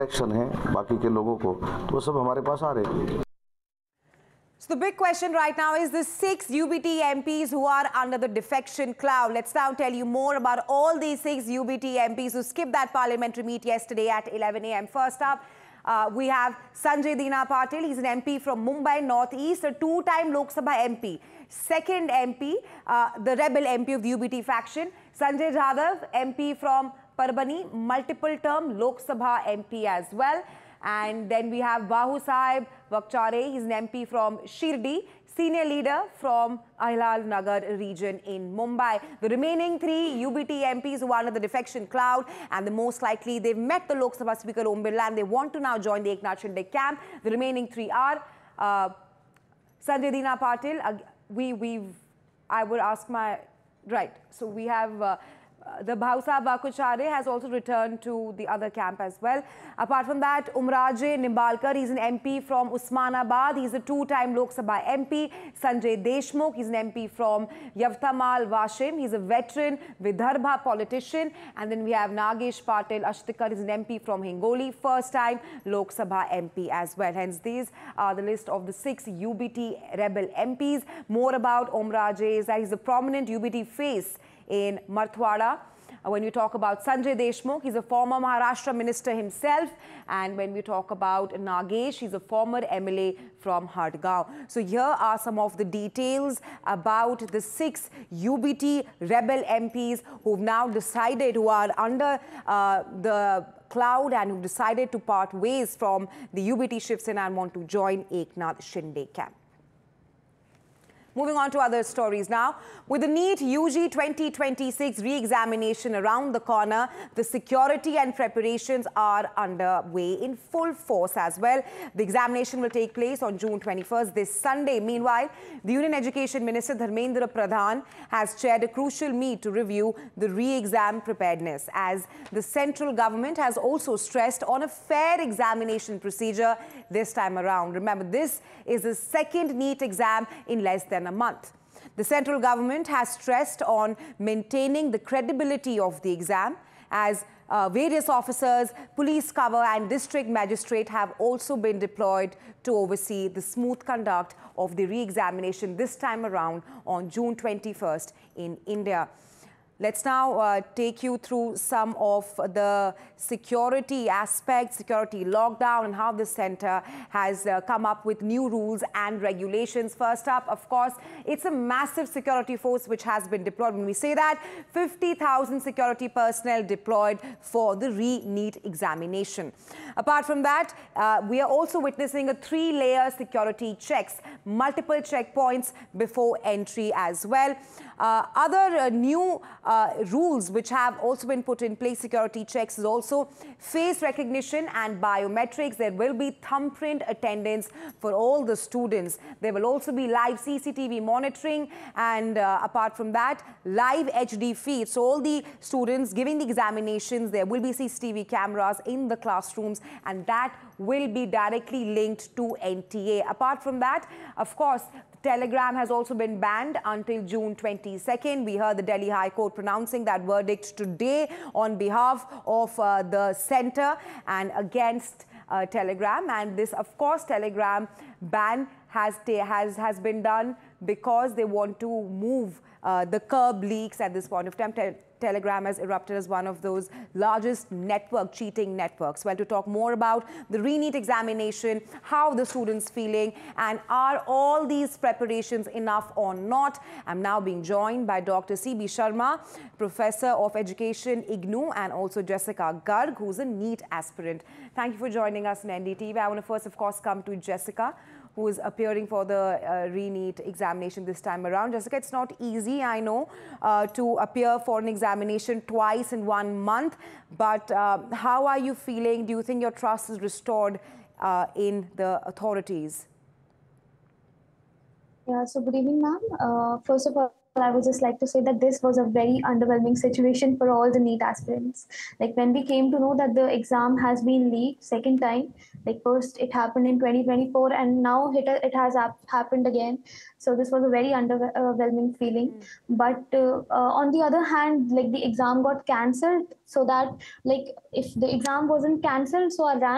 Action है बाकी के लोगों को, तो वो सब हमारे पास आ रहे हैं। So the big question right now is the 6 UBT MPs who are under the defection cloud. Let's now tell you more about all these 6 UBT MPs who skipped that parliamentary meet yesterday at 11 a.m. First up, we have Sanjay Dina Patil. He's an MP from Mumbai Northeast, a two-time Lok Sabha MP. Second MP, the rebel MP of the UBT faction, Sanjay Jadhav, MP from Parbani, multiple-term Lok Sabha MP as well. And then we have Bahu Sahib Vakchare. He's an MP from Shirdi, senior leader from Ahilal Nagar region in Mumbai. The remaining 3 UBT MPs who are under the defection cloud, and the most likely they've met the Lok Sabha Speaker Om Birla and they want to now join the Eknath Shinde camp. The remaining 3 are Sanjay Dina Patil. I would ask my right. So we have. The Bahu Sahib Vakchare has also returned to the other camp as well. Apart from that, Umraje Nimbalkar, he's an MP from Usmanabad. He's a two-time Lok Sabha MP. Sanjay Deshmukh, he's an MP from Yavtamal Washim. He's a veteran Vidarbha politician. And then we have Nagesh Patil Ashtikar, he's an MP from Hingoli, first-time Lok Sabha MP as well. Hence, these are the list of the 6 UBT rebel MPs. More about Umraje is that he's a prominent UBT face in Marthwada. When we talk about Sanjay Deshmukh, he's a former Maharashtra minister himself. And when we talk about Nagesh, he's a former MLA from Hadgaon. So here are some of the details about the 6 UBT rebel MPs who've now decided, who are under the cloud and who've decided to part ways from the UBT Shiv Sena and want to join Eknath Shinde camp. Moving on to other stories now. With the NEET UG 2026 re-examination around the corner, the security and preparations are underway in full force as well. The examination will take place on June 21st, this Sunday. Meanwhile, the Union Education Minister Dharmendra Pradhan has chaired a crucial meet to review the re-exam preparedness, as the central government has also stressed on a fair examination procedure this time around. Remember, this is the second NEET exam in less than a month. The central government has stressed on maintaining the credibility of the exam, as various officers, police cover and district magistrate have also been deployed to oversee the smooth conduct of the re-examination this time around on June 21st in India. Let's now take you through some of the security aspects, security lockdown, and how the center has come up with new rules and regulations. First up, of course, it's a massive security force which has been deployed. When we say that, 50,000 security personnel deployed for the re-NEET examination. Apart from that, we are also witnessing a 3-layer security checks, multiple checkpoints before entry as well. Other new rules which have also been put in place, security checks, is also face recognition and biometrics. There will be thumbprint attendance for all the students. There will also be live CCTV monitoring, and apart from that, live HD feed. So all the students giving the examinations, there will be CCTV cameras in the classrooms, and that will be directly linked to NTA. Apart from that, of course, Telegram has also been banned until June 22nd. We heard the Delhi High Court pronouncing that verdict today on behalf of the center and against Telegram. And this, of course, Telegram ban has been done because they want to move the curb leaks at this point of time. Telegram has erupted as one of those largest cheating networks. Well, to talk more about the re-NEET examination, how the students feeling, and are all these preparations enough or not, I'm now being joined by Dr. C.B. Sharma, Professor of Education, IGNOU, and also Jessica Garg, who's a NEET aspirant. Thank you for joining us in NDTV. I want to first, of course, come to Jessica, who is appearing for the re-NEET examination this time around. Jessica, it's not easy, I know, to appear for an examination twice in 1 month, but how are you feeling? Do you think your trust is restored in the authorities? Yeah, so good evening, ma'am. First of all, I would just like to say that this was a very underwhelming situation for all the NEET aspirants. Like when we came to know that the exam has been leaked second time, like first it happened in 2024 and now it has happened again. So this was a very underwhelming feeling. But on the other hand, like the exam got cancelled, so that like if the exam wasn't cancelled, so our rank